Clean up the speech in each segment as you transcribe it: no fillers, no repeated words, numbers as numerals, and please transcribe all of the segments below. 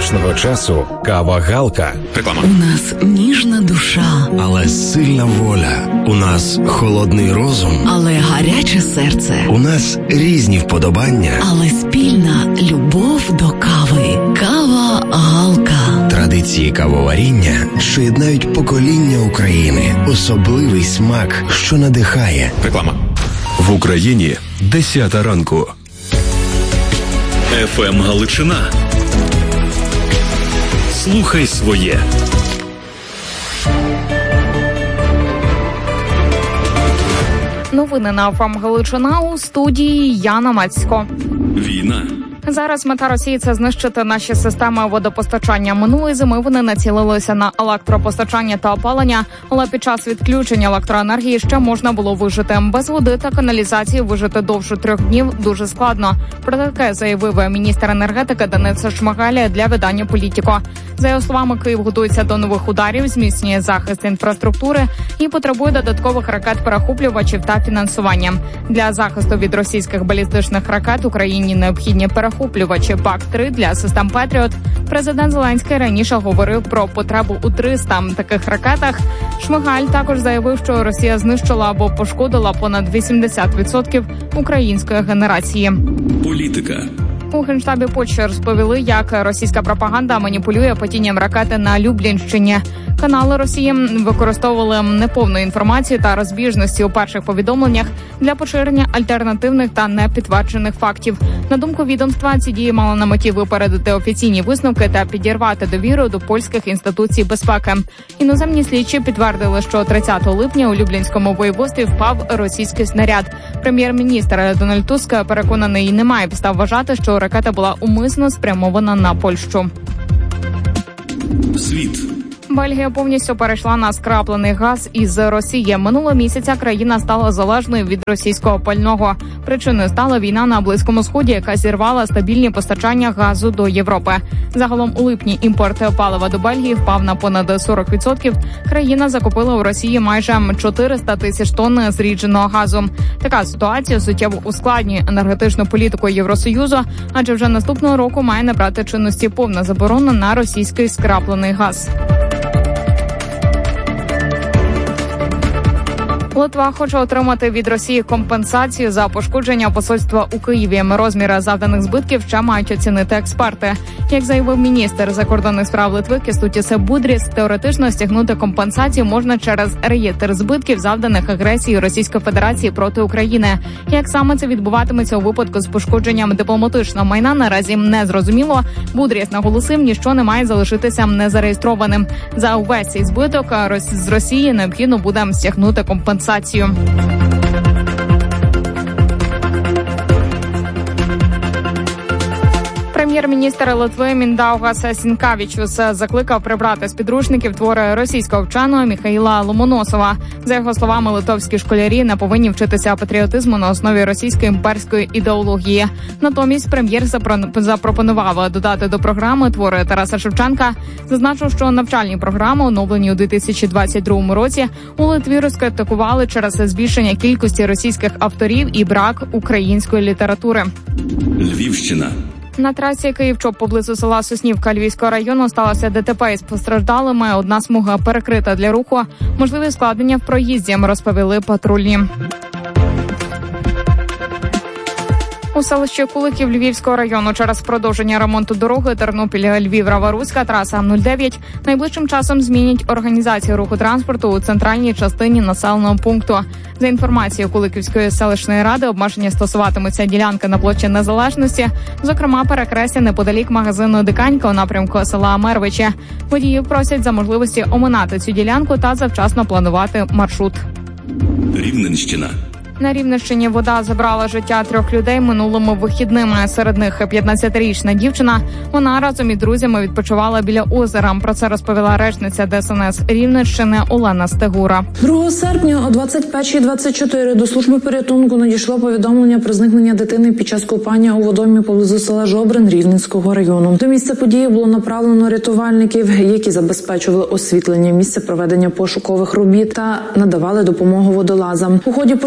незручного часу кава Галка. Реклама. У нас ніжна душа, але сильна воля. У нас холодний розум, але гаряче серце. У нас різні вподобання, але спільна любов до кави. Кава Галка. Традиції кавоваріння, що єднають покоління України. Особливий смак, що надихає. Реклама. В Україні 10 ранку. ФМ Галичина. Слухай своє. Новини на ФМ Галичина, у студії Яна Мацько. Війна. Зараз мета Росії – це знищити наші системи водопостачання. Минулої зими вони націлилися на електропостачання та опалення, але під час відключення електроенергії ще можна було вижити. Без води та каналізації вижити довше 3 днів дуже складно. Про таке заявив міністр енергетики Денис Шмигаль для видання «Політіко». За його словами, Київ готується до нових ударів, зміцнює захист інфраструктури і потребує додаткових ракет-перехоплювачів та фінансування. Для захисту від російських балістичних ракет Україні необхідні перехоплювачі ПАК-3 для систем «Петріот». Президент Зеленський раніше говорив про потребу у 300 таких ракетах. Шмигаль також заявив, що Росія знищила або пошкодила понад 80% української генерації. Політика. У Генштабі Польщі розповіли, як російська пропаганда маніпулює падінням ракети на Люблінщині. Канали Росії використовували неповну інформацію та розбіжності у перших повідомленнях для поширення альтернативних та непідтверджених фактів. На думку відомства, ці дії мали на меті випередити офіційні висновки та підірвати довіру до польських інституцій безпеки. Іноземні слідчі підтвердили, що 30 липня у Люблінському воєводстві впав російський снаряд. Прем'єр-міністр Дональд Туск переконаний, немає підстав вважати, що ракета була умисно спрямована на Польщу. Світ. Бельгія повністю перейшла на скраплений газ із Росії. Минулого місяця країна стала залежною від російського пального. Причиною стала війна на Близькому Сході, яка зірвала стабільні постачання газу до Європи. Загалом у липні імпорт палива до Бельгії впав на понад 40%. Країна закупила у Росії майже 400 тисяч тонн зрідженого газу. Така ситуація суттєво ускладнює енергетичну політику Євросоюзу, адже вже наступного року має набрати чинності повна заборона на російський скраплений газ. Литва хоче отримати від Росії компенсацію за пошкодження посольства у Києві. Розміри завданих збитків ще мають оцінити експерти. Як заявив міністр закордонних справ Литви Кестутіс Будріс, теоретично стягнути компенсацію можна через реєстр збитків, завданих агресією Російської Федерації проти України. Як саме це відбуватиметься у випадку з пошкодженням дипломатичного майна, наразі не зрозуміло. Будріс наголосив, ніщо не має залишитися незареєстрованим. За увесь цей збиток з Росії необхідно буде стягнути компенсацію. Прем'єр-міністр Литви Міндаугас Сінкавічус закликав прибрати з підручників твори російського вченого Міхаїла Ломоносова. За його словами, литовські школярі не повинні вчитися патріотизму на основі російської імперської ідеології. Натомість прем'єр запропонував додати до програми твори Тараса Шевченка. Зазначив, що навчальні програми, оновлені у 2022 році, у Литві розкритикували через збільшення кількості російських авторів і брак української літератури. Львівщина. На трасі Київ-Чоп поблизу села Соснівка Львівського району сталося ДТП із постраждалими. Одна смуга перекрита для руху. Можливі складнення в проїзді, розповіли патрульні. У селищі Куликів Львівського району через продовження ремонту дороги Тернопіль-Львів-Раваруська траса 09 найближчим часом змінять організацію руху транспорту у центральній частині населеного пункту. За інформацією Куликівської селищної ради, обмеження стосуватимуться ділянки на площі Незалежності, зокрема перехрестя неподалік магазину «Диканька» у напрямку села Мервичі. Водіїв просять за можливості оминати цю ділянку та завчасно планувати маршрут. Рівненщина. На Рівненщині вода забрала життя 3 людей минулими вихідними. Серед них 15-річна дівчина. Вона разом із друзями відпочивала біля озера. Про це розповіла речниця ДСНС Рівненщини Олена Стегура. 2 серпня о 21:24 до служби порятунку надійшло повідомлення про зникнення дитини під час купання у водоймі поблизу села Жобрин Рівненського району. До місця події було направлено рятувальників, які забезпечували освітлення місця проведення пошукових робіт та надавали допомогу водолазам. У ході пошукової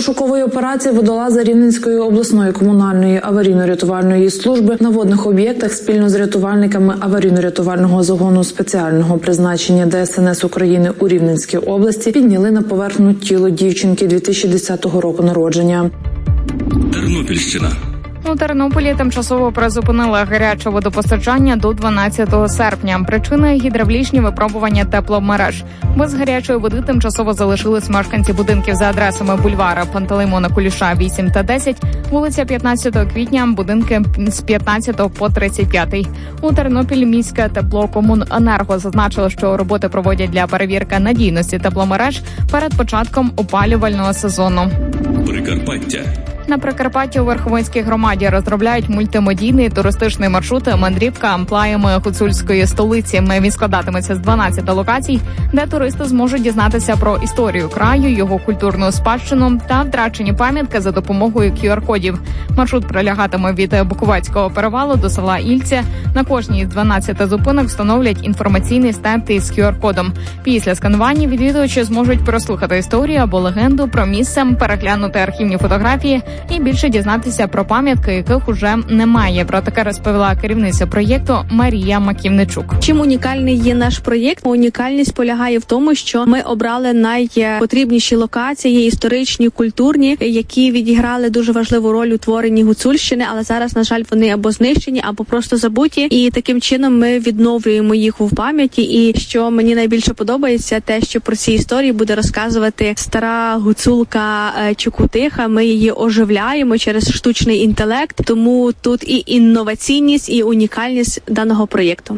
метою операції водолази Рівненської обласної комунальної аварійно-рятувальної служби на водних об'єктах спільно з рятувальниками аварійно-рятувального загону спеціального призначення ДСНС України у Рівненській області підняли на поверхню тіло дівчинки 2010 року народження. Тернопільщина. У Тернополі тимчасово призупинили гаряче водопостачання до 12 серпня. Причини – гідравлічні випробування тепломереж. Без гарячої води тимчасово залишились мешканці будинків за адресами бульвара Пантелеймона Куліша 8 та 10, вулиця 15 квітня, будинки з 15 по 35. У Тернопіль міське теплокомуненерго зазначило, що роботи проводять для перевірки надійності тепломереж перед початком опалювального сезону. Прикарпаття. На Прикарпатті у Верховинській громаді розробляють мультимедійний туристичний маршрут «Мандрівка амплаями гуцульської столиці». Він складатиметься з 12 локацій, де туристи зможуть дізнатися про історію краю, його культурну спадщину та втрачені пам'ятки за допомогою QR-кодів. Маршрут пролягатиме від Буковецького перевалу до села Ільце. На кожній з 12 зупинок встановлять інформаційний стенд із QR-кодом. Після сканування відвідувачі зможуть прослухати історію або легенду про місце, переглянути архівні фотографії і більше дізнатися про пам'ятки, яких уже немає. Про таке розповіла керівниця проєкту Марія Маківничук. Чим унікальний є наш проєкт? Унікальність полягає в тому, що ми обрали найпотрібніші локації, історичні, культурні, які відіграли дуже важливу роль у творенні Гуцульщини, але зараз, на жаль, вони або знищені, або просто забуті. І таким чином ми відновлюємо їх у пам'яті. І що мені найбільше подобається, те, що про ці історії буде розказувати стара гуцулка Чукутиха. Ми її оживляємо через штучний інтелект, тому тут і інноваційність, і унікальність даного проєкту.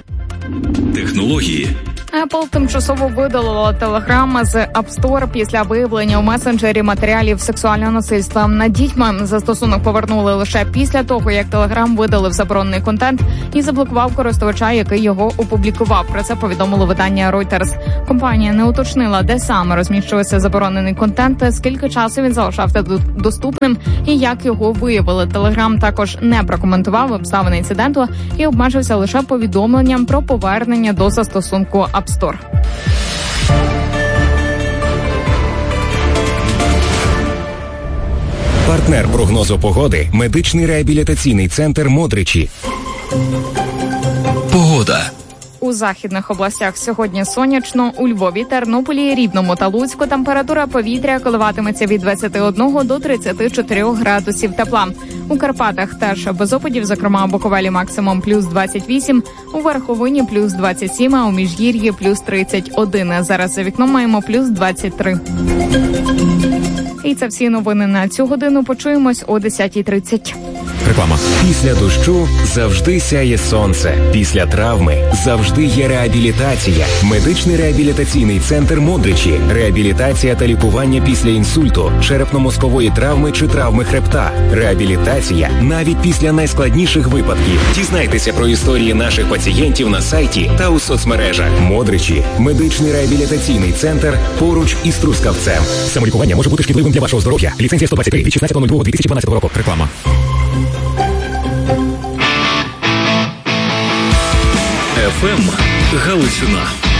Технології. Apple тимчасово видалила Telegram з App Store після виявлення у месенджері матеріалів сексуального насильства над дітьми. Застосунок повернули лише після того, як Telegram видалив заборонений контент і заблокував користувача, який його опублікував. Про це повідомило видання Reuters. Компанія не уточнила, де саме розміщувався заборонений контент, скільки часу він залишався доступним і як його виявили. Telegram також не прокоментував обставини інциденту і обмежився лише повідомленням про повернення до застосунку App Store. Партнер прогнозу погоди – медичний реабілітаційний центр «Модричі». Погода. У західних областях сьогодні сонячно, у Львові, Тернополі, Рівному та Луцьку температура повітря коливатиметься від 21 до 34 градусів тепла. У Карпатах теж без опадів, зокрема у Буковелі максимум плюс 28, у Верховині плюс 27, а у Міжгір'ї плюс 31. Зараз за вікном маємо плюс 23. І це всі новини на цю годину. Почуємось о 10:30. Реклама. Після дощу завжди сяє сонце. Після травми завжди є реабілітація. Медичний реабілітаційний центр «Модричі». Реабілітація та лікування після інсульту, черепно-мозкової травми чи травми хребта. Реабілітація навіть після найскладніших випадків. Дізнайтеся про історії наших пацієнтів на сайті та у соцмережах. «Модричі» – медичний реабілітаційний центр поруч із Трускавцем. Самолікування може бути шкідливим для вашого здоров'я. Ліцензія 123 від 16.02.2012 року. Реклама. ФМ Галичина.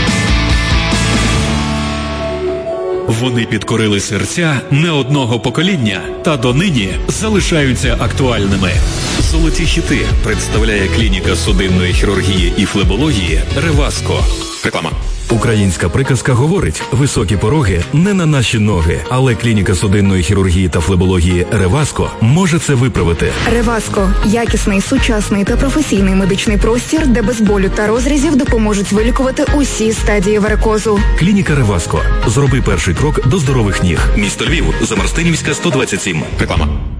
Вони підкорили серця не одного покоління та донині залишаються актуальними. Золоті хіти представляє клініка судинної хірургії і флебології «Реваско». Реклама. Українська приказка говорить: високі пороги не на наші ноги, але клініка судинної хірургії та флебології «Реваско» може це виправити. «Реваско» – якісний, сучасний та професійний медичний простір, де без болю та розрізів допоможуть вилікувати усі стадії варикозу. Клініка «Реваско». Зроби перший крок до здорових ніг. Місто Львів, Замарстинівська, 127. Реклама.